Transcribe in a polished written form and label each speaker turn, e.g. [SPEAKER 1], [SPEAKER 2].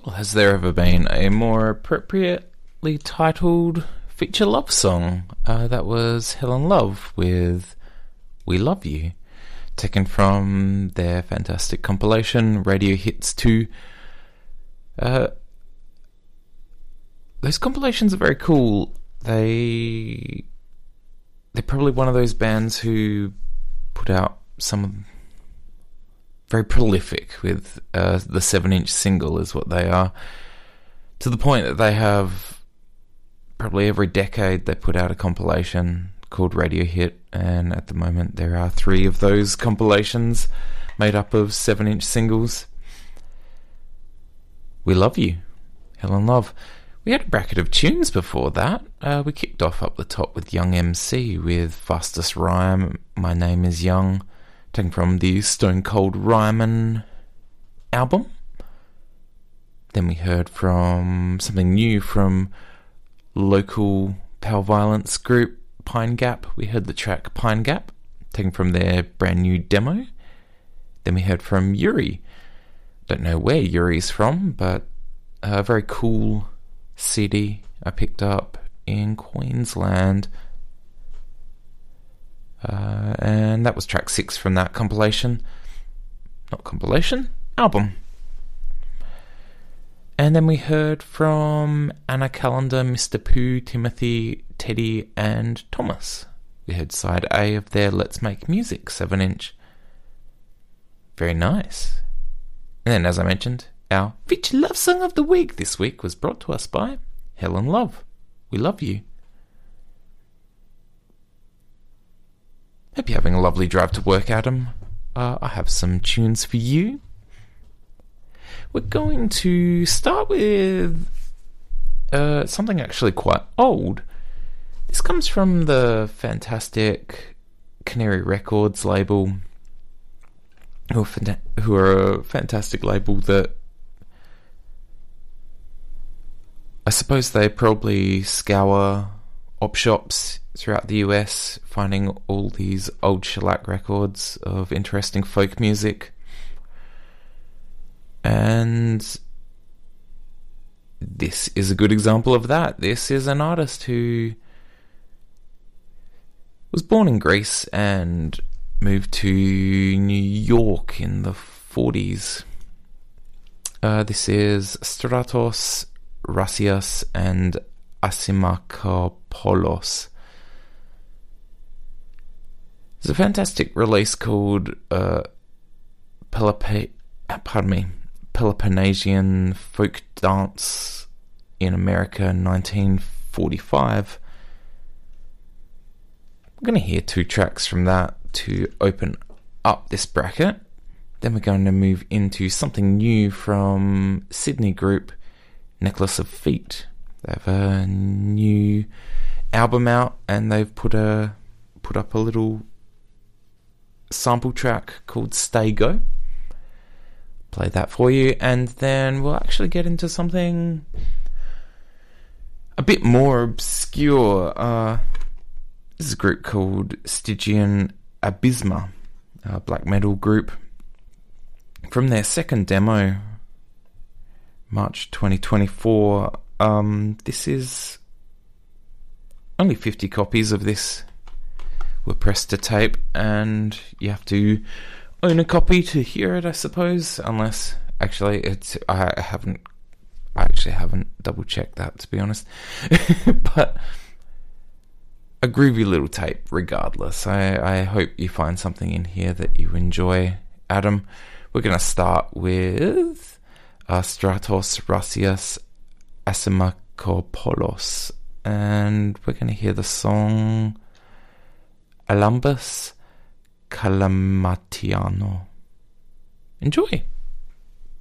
[SPEAKER 1] Well, has there ever been a more appropriately titled feature love song? That was Helen Love with We Love You, taken from their fantastic compilation Radio Hits 2. Those compilations are very cool. They're probably one of those bands who put out some very prolific with the 7-inch single is what they are, to the point that they have probably every decade they put out a compilation called Radio Hit, and at the moment there are 3 of those compilations made up of 7-inch singles. We Love You, Helen Love. We had a bracket of tunes before that. We kicked off up the top with Young MC with Fastest Rhyme, My Name Is Young, taken from the Stone Cold Rhymin' album. Then we heard from something new from local power violence group Pine Gap. We heard the track Pine Gap, taken from their brand new demo. Then we heard from Yuri. Don't know where Yuri's from, but a very cool CD I picked up in Queensland. And that was track 6 from that compilation. Not compilation, album. And then we heard from Anna Calendar, Mr. Pooh, Timothy, Teddy and Thomas. We heard side A of their Let's Make Music 7-inch. Very nice. And then, as I mentioned, our feature love song of the week this week was brought to us by Helen Love. We Love You. Hope you're having a lovely drive to work, Adam. I have some tunes for you. We're going to start with something actually quite old. This comes from the fantastic Canary Records label, who are a fantastic label that I suppose they probably scour op shops throughout the US, finding all these old shellac records of interesting folk music. And this is a good example of that. This is an artist who was born in Greece and moved to New York in the 40s. This is Stratos Rassias and Asimakopoulos. There's a fantastic release called Peloponnesian Folk Dance in America 1945. We're going to hear 2 tracks from that to open up this bracket. Then we're going to move into something new from Sydney group Necklace of Feet. They have a new album out and they've put up a little sample track called Stay Go. Play that for you, and then we'll actually get into something a bit more obscure. This is a group called Stygian Abysma, a black metal group. From their second demo, March 2024, this is only 50 copies of this were pressed to tape, and you have to own a copy to hear it, I suppose, unless actually I actually haven't double checked that, to be honest. But a groovy little tape regardless. I hope you find something in here that you enjoy, Adam. We're going to start with Stratos Rassias Asimakopoulos, and we're going to hear the song Alambus Kalamatiano. Enjoy.